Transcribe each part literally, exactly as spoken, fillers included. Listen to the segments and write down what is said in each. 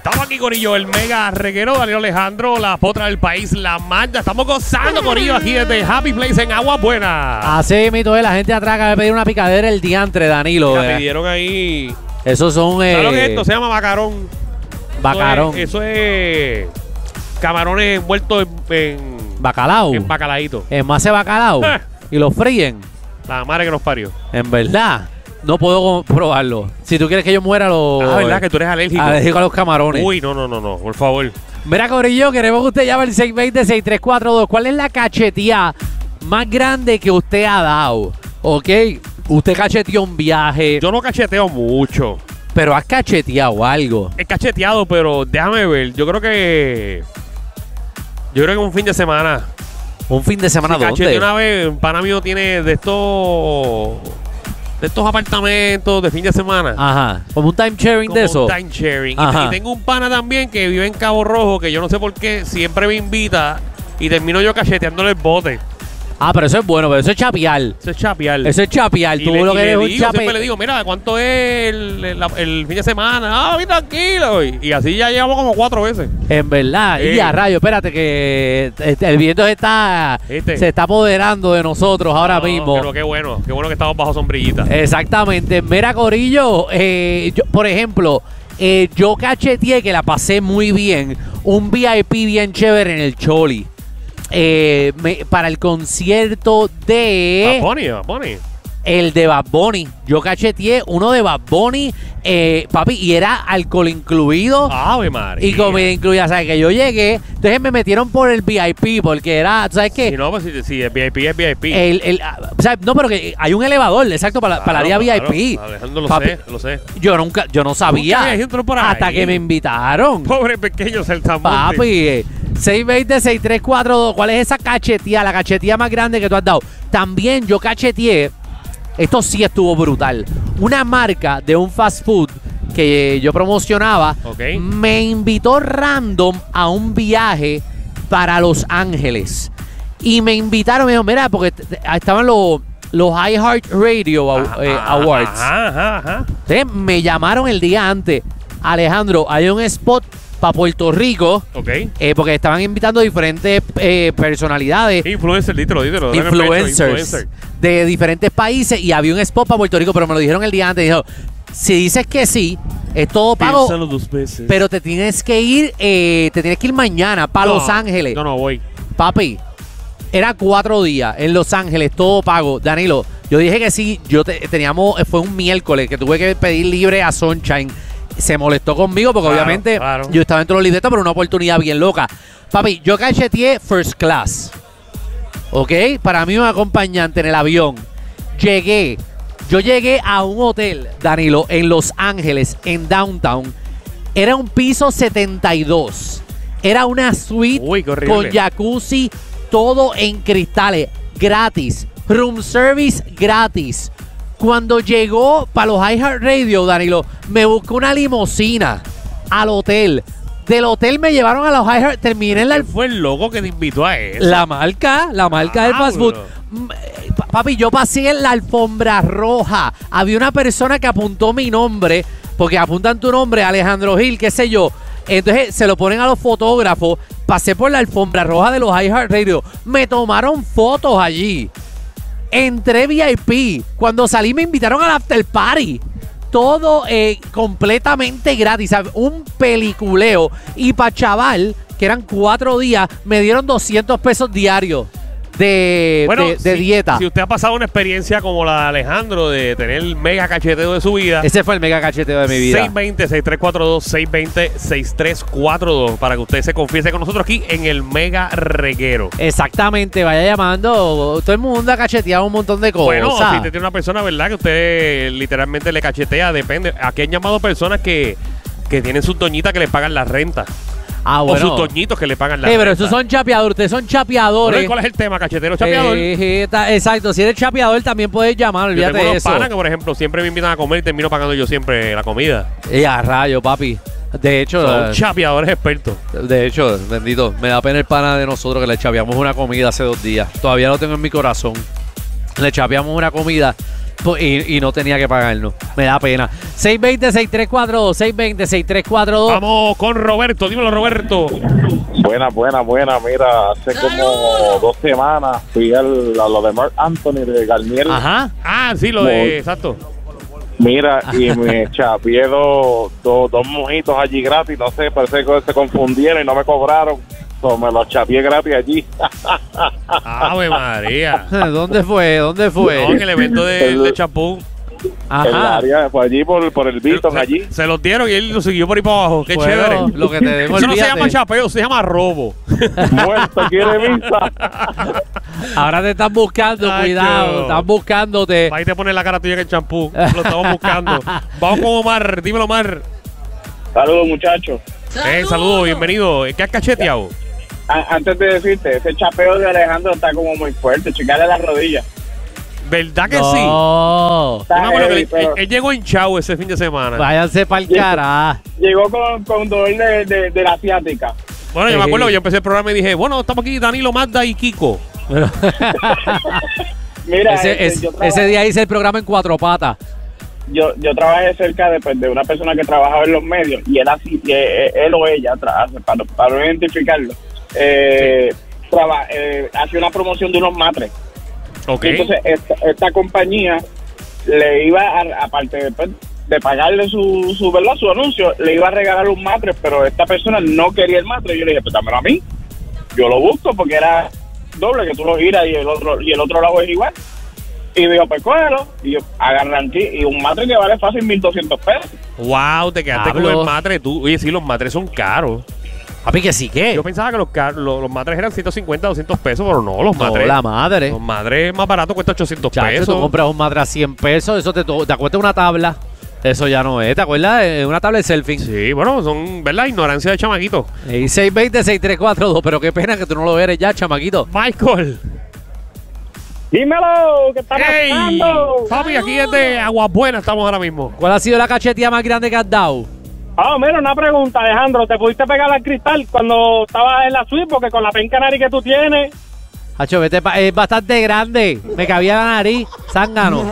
Estamos aquí, corillo, el mega reguero, Danilo Alejandro, la potra del país, la Magda. Estamos gozando, corillo, aquí desde Happy Place en Agua Buena. Así mito, la gente atrás acaba de pedir una picadera el diantre, Danilo. Me pidieron ahí. Esos son. Eh, ¿Sabes lo que es esto? Se llama bacarón. Bacarón. Eso es, eso es camarones envueltos en, en bacalao. En bacalaíto. En masa de bacalao. Y los fríen. La madre que nos parió. En verdad. No puedo probarlo. Si tú quieres que yo muera, lo. Ah, ¿verdad? Que tú eres alérgico. Alérgico a los camarones. Uy, no, no, no, no. Por favor. Mira, corillo, queremos que usted llame al seis dos cero, seis tres cuatro dos. ¿Cuál es la cachetía más grande que usted ha dado? ¿Ok? Usted cacheteó un viaje. Yo no cacheteo mucho. Pero has cacheteado algo. He cacheteado, pero déjame ver. Yo creo que. Yo creo que un fin de semana. ¿Un fin de semana sí, dónde? Cacheteé una vez. Un pana mío tiene de estos. De estos apartamentos de fin de semana. Ajá. Como un time sharing Como de eso. un time sharing. Ajá. Y tengo un pana también que vive en Cabo Rojo, que yo no sé por qué siempre me invita y termino yo cacheteándole el bote. Ah, pero eso es bueno, pero eso es chapear. Eso es chapear. Eso es chapear. Y Tú le, lo y que le eres un digo, chape. siempre le digo, mira, ¿cuánto es el, el, el fin de semana? Ah, bien tranquilo. Y, y así ya llevamos como cuatro veces. En verdad. Sí. Y a rayo, espérate que el viento se está, ¿Viste? se está apoderando de nosotros ahora No, mismo. Pero qué bueno, qué bueno que estamos bajo sombrillita. Exactamente. Mira, corillo, eh, yo, por ejemplo, eh, yo cacheteé que la pasé muy bien. Un V I P bien chévere en el Choli. Eh, me, para el concierto de... Bad Bunny, Bad Bunny. El de Bad Bunny. Yo cacheteé uno de Bad Bunny, eh, papi, y era alcohol incluido. Ave María. Y comida incluida. O sea, que yo llegué, entonces me metieron por el V I P, porque era, ¿tú sabes qué? Si no, pues si, si es V I P, es V I P. El, el, o sea, no, pero que hay un elevador, exacto, para, Claro, para la área claro. V I P. Alejandro, lo Papi, sé, lo sé. Yo nunca, yo no sabía. Nunca había gente por ahí. Hasta que me invitaron. Pobre pequeño Saltamonte. Papi, eh, seis dos cero, seis tres cuatro dos. ¿Cuál es esa cachetía? La cachetía más grande que tú has dado. También yo cacheteé. Esto sí estuvo brutal. Una marca de un fast food que yo promocionaba Ok. me invitó random a un viaje para Los Ángeles. Y me invitaron, me dijo, mira, porque t- t- estaban los, los iHeartRadio Aw- eh, Ajá, Awards. Ajá, ajá, ajá. Entonces, me llamaron el día antes. Alejandro, hay un spot para Puerto Rico. Ok. Eh, porque estaban invitando diferentes eh, personalidades, Influencer, dítelo, dítelo. dame el influencers pecho, influencer. de diferentes países, y había un spot para Puerto Rico, pero me lo dijeron el día antes. Dijo, si dices que sí, es todo pago, Piénsalo dos veces. pero te tienes que ir, eh, te tienes que ir mañana para No, Los Ángeles. No, no voy. Papi, era cuatro días en Los Ángeles, todo pago. Danilo, yo dije que sí, yo te- teníamos, fue un miércoles que tuve que pedir libre a Sunshine. Se molestó conmigo porque Claro, obviamente claro. yo estaba dentro de los libretos, pero una oportunidad bien loca. Papi, yo cacheteé first class. ¿Ok? Para mí un acompañante en el avión. Llegué. Yo llegué a un hotel, Danilo, en Los Ángeles, en Downtown. Era un piso setenta y dos. Era una suite Uy, qué horrible. con jacuzzi, todo en cristales, gratis. Room service gratis. Cuando llegó para los iHeartRadio, Danilo, me buscó una limusina al hotel. Del hotel me llevaron a los iHeart. Terminé en la, ¿Quién fue el loco que te invitó a eso? la marca, la marca del fast food. Pablo. Mm, eh, pa- Papi, yo pasé en la alfombra roja. Había una persona que apuntó mi nombre, porque apuntan tu nombre, Alejandro Gil, qué sé yo. Entonces se lo ponen a los fotógrafos. Pasé por la alfombra roja de los iHeartRadio. Me tomaron fotos allí. Entré V I P. Cuando salí me invitaron al after party. Todo eh, completamente gratis. ¿Sabes? Un peliculeo. Y para chaval, que eran cuatro días, me dieron doscientos pesos diarios de, Bueno, de, de si, dieta. Si usted ha pasado una experiencia como la de Alejandro, de tener el mega cacheteo de su vida, Ese fue el mega cacheteo de mi vida. seis dos cero, seis tres cuatro dos, seis dos cero, seis tres cuatro dos, para que usted se confiese con nosotros aquí en el mega reguero. Exactamente, vaya llamando. Todo el mundo ha cacheteado un montón de cosas. Bueno, si usted tiene una persona, ¿verdad? Que usted literalmente le cachetea, depende. Aquí han llamado personas que, que tienen sus doñitas que le pagan la renta. ah, O bueno. sus doñitos que le pagan la Eh, renta. pero esos son chapeadores, ustedes son Bueno, chapeadores. ¿y ¿Cuál es el tema, cachetero chapeador? Eh, está- exacto, si eres chapeador también puedes llamar, Yo olvídate tengo de unos eso. panas que, por ejemplo, siempre me invitan a comer y termino pagando yo siempre la comida. Eh, a rayo, papi. De hecho, Son eh, chapeadores expertos. de hecho, bendito, me da pena el pana de nosotros que le chapeamos una comida hace dos días. Todavía lo tengo en mi corazón. Le chapeamos una comida po- y, y no tenía que pagarnos. Me da pena. seis dos cero, seis tres cuatro dos, seis dos cero, seis tres cuatro dos. Vamos con Roberto. Dímelo, Roberto. Buena, buena, buena. Mira, hace como dos semanas fui al- a lo de Mark Anthony de Garnier. Ajá. Ah, sí, lo de... Exacto. Mira, y me chapié dos, dos, dos mojitos allí gratis. No sé, parece que se confundieron y no me cobraron. So, me los chapié gratis allí. Ave María. ¿Dónde fue? ¿Dónde No, fue? en el evento de, de Chapú. En el Ajá. área, por allí, por, por el Beaton, allí. Se, se los dieron y él lo siguió por ahí para abajo. Qué Bueno, chévere. lo que te demos, Eso no se olvídate. llama chapeo, se llama robo. Muerto, quiere visa. Ahora te están buscando, Ay, cuidado. yo. Están buscándote. Ahí te pones la cara tuya en el champú. Lo estamos buscando. Vamos con Omar. Dímelo, Omar. Saludos, muchachos. Eh, saludos, bienvenido. ¿Qué has cacheteado? A- antes de decirte, ese chapeo de Alejandro está como muy fuerte. Checarle las rodillas. ¿Verdad que sí? No. Yo me acuerdo que heavy, él, pero él llegó hinchado ese fin de semana. Váyanse para el cara. llegó con, con dolor de, de, de la asiática. Bueno, yo me Sí. acuerdo que yo empecé el programa y dije, bueno, estamos aquí Danilo, Magda y Kiko. Pero- Mira, ese, este, es- yo, ese trabajé, día hice el programa en cuatro patas. yo, yo trabajé cerca de, pues, de una persona que trabajaba en los medios y él, así, eh, él o ella, tra- para, para no identificarlo, eh, traba- eh, hacía una promoción de unos matres. Ok. Y entonces esta, esta compañía le iba, a, aparte de, pues, de pagarle su, su, ¿verdad? su anuncio, le iba a regalar un matre, pero esta persona no quería el matre. Yo le dije, pues dámelo a mí. Yo lo busco porque era doble, que tú lo giras y el otro y el otro lado es igual. Y digo, pues cógelo. Y yo agarran aquí, y un matre que vale fácil mil doscientos pesos. Wow, te quedaste Hablo. con el matre. Tú, oye, sí, los matres son caros. Papi, que sí que. Yo pensaba que los, car- los, los matres eran ciento cincuenta, doscientos pesos, pero no, los No, matres. la madre. Los matres más baratos cuesta ochocientos Chacho, pesos. tú compras un madre a cien pesos, eso te, to- te acuestas una tabla. Eso ya no es, ¿te acuerdas? Eh, Una tabla de selfie. Sí, bueno, son, ¿verdad? Ignorancia de chamaquito. Y seis dos cero, seis tres cuatro dos, pero qué pena que tú no lo eres ya, chamaquito. Michael. Dímelo, ¿qué está ¡Ey! pasando? Papi, aquí desde Aguas Buenas estamos ahora mismo. ¿Cuál ha sido la cachetía más grande que has dado? Ah, mira, una pregunta, Alejandro. ¿Te pudiste pegar al cristal cuando estabas en la suite? Porque con la penca nariz que tú tienes... Hacho, vete pa- es bastante grande. Me cabía la nariz, zángano.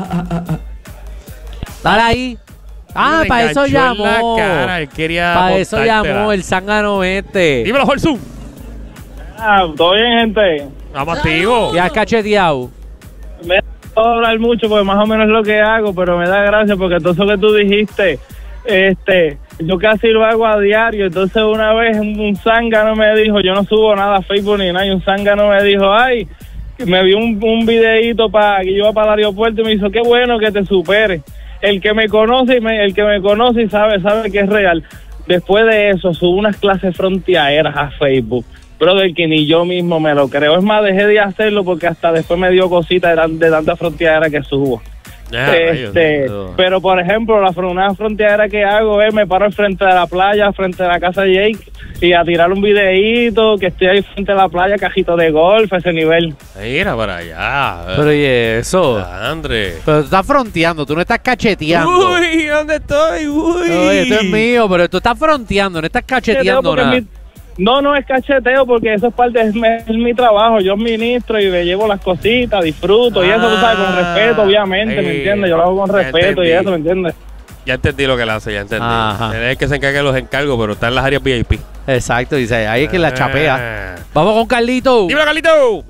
Dale ahí. Ah, Le para eso enganchó en llamó. la cara, él quería Para eso montártela. llamó el zángano este. Dímelo, Jorzu. Ah, todo bien, gente. Vamos activo. ¿Qué has cacheteado? Me da puedo hablar mucho porque más o menos es lo que hago, pero me da gracia porque todo eso que tú dijiste, este, yo casi lo hago a diario. Entonces una vez un, un zángano me dijo, yo no subo nada a Facebook ni nada, y un zángano me dijo, ay, me vio un, un videíto para que yo iba para el aeropuerto y me dijo, qué bueno que te supere. El que me conoce y me, el que me conoce y sabe, sabe que es real. Después de eso, subo unas clases fronteaderas a Facebook. Brother, que ni yo mismo me lo creo. Es más, dejé de hacerlo porque hasta después me dio cosita de, tan- de tanta fronteadera que subo. Ah, este, rayos. pero por ejemplo, la fron- una fronteadera que hago es me paro al frente de la playa, frente de la casa de Jake, y a tirar un videíto que estoy ahí frente a la playa, cajito de golf, ese nivel. Mira para allá. Pero y eso. André. Pero tú estás fronteando, tú no estás cacheteando. Uy, ¿dónde estoy? Uy. Oye, esto es mío, pero tú estás fronteando, no estás cacheteando Porque nada. mi- no, no es cacheteo porque eso es parte de mi, es mi trabajo. Yo administro y me llevo las cositas, disfruto y eso, tú sabes, con respeto, obviamente, Ah, ¿me eh, entiendes? Yo lo hago con ya respeto y entendí. eso, ¿me entiendes? Ya entendí lo que él hace, ya entendí. Ajá. Él es el que se encarga de los encargos, pero está en las áreas V I P. Exacto, dice, ahí es que la chapea. Ah. Vamos con Carlito. Dímelo, Carlito.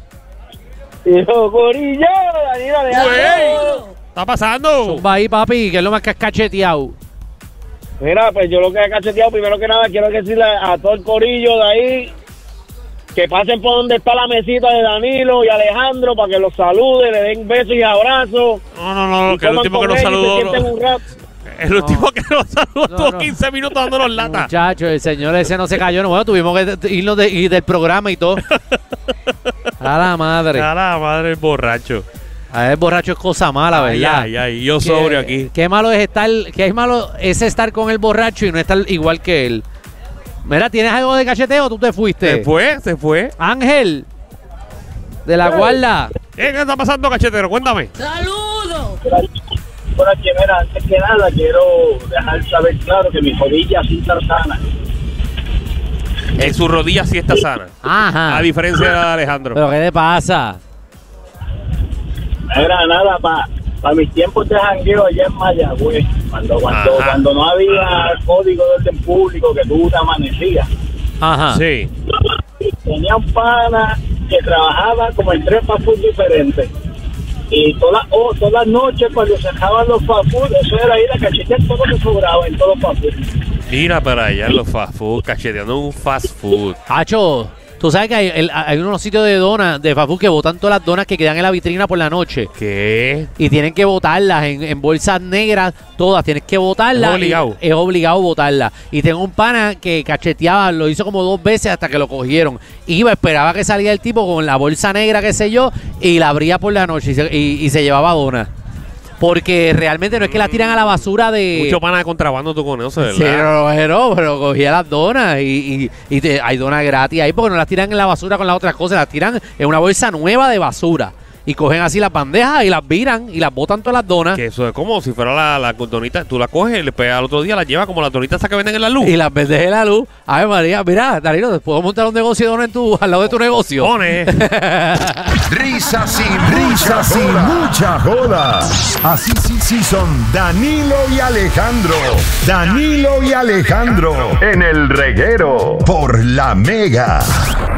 Hijo Corillo, Danilo Güey, Alejandro. ¿está pasando? Zumba ahí, papi, que es lo más que has cacheteado. Mira, pues yo lo que he cacheteado, primero que nada, quiero decirle a todo el corillo de ahí que pasen por donde está la mesita de Danilo y Alejandro para que los salude, le den besos y abrazos. No, no, no, y que el coman último que con nos ellos y se saludó. sienten no- un rato. El último que nos saludó No, estuvo no. quince minutos dándonos lata. Muchacho, el señor ese no se cayó. No, bueno, tuvimos que irnos de- ir del programa y todo. A la madre. A la madre el borracho. A ver, borracho es cosa mala, Ay, ¿verdad? ay, ay, yo Qué- sobrio aquí. Qué malo es estar, qué malo es estar con el borracho y no estar igual que él. Mira, ¿tienes algo de cacheteo o tú te fuiste? Se fue, se fue. Ángel, de la guarda. ¿Qué está pasando, cachetero? Cuéntame. Por aquí, mira, antes que nada quiero dejar saber claro que mi rodilla sí está sana. En su rodilla sí está sana. Ajá. A diferencia de la de Alejandro. ¿Pero qué te pasa? Era nada, para a mis tiempos de jangueo allá en Mayagüez, cuando, cuando, cuando no había código de orden público que tú te amanecías. Ajá. Sí. Tenía un pana que trabajaba como en tres fast food diferentes. Y todas las oh, todas las noches cuando se acababan los fast food, eso era ir a cachetear todo lo que sobraba en todos los fast food. Mira para allá en los fast food, cacheteando un fast food. Hacho, tú sabes que hay, el- hay unos sitios de donas, de fast food, que botan todas las donas que quedan en la vitrina por la noche. ¿Qué? Y tienen que botarlas en, en bolsas negras, todas, tienes que botarlas. Es obligado. y- Es obligado botarlas. Y tengo un pana que cacheteaba, lo hizo como dos veces hasta que lo cogieron. Iba, esperaba que saliera el tipo con la bolsa negra, qué sé yo, y la abría por la noche y se, y- y se llevaba donas. Porque realmente no es que la tiran a la basura de... Mucho pana de contrabando tú con eso, Sí, ¿verdad? no, pero, pero cogía las donas y, y, y te- hay donas gratis ahí porque no las tiran en la basura con las otras cosas, las tiran en una bolsa nueva de basura. Y cogen así las bandejas y las viran y las botan todas las donas. Que eso es como si fuera la, la donita. Tú la coges, le pegas al otro día, la llevas como las donitas que venden en la luz. Y las vendes en la luz. Ay, María, mira, Danilo, ¿te puedo montar un negocio de donas en tu, al lado de tu negocio? Pone. Risas y risas y mucha joda. Así sí, sí son Danilo y Alejandro. Danilo y Alejandro en el reguero por La Mega.